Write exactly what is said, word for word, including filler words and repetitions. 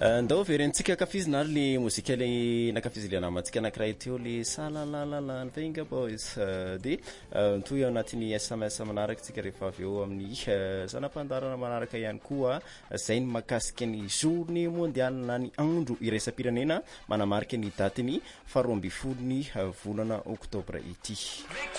Ndao verentsika kafizina ary le mozika le nakafizily namantsika anankiray teo le salalalala Venga Boys de toy ao anatin'ny S M S manaraka tsika rehefa avy eo amin'ny sanam-pandarana manaraka ihany koa zay ny mahakasika ny journée mondiale na ny andro iraisam-pirenena manamarika ny datiny faharoa amby folo ny volana oktobra ity.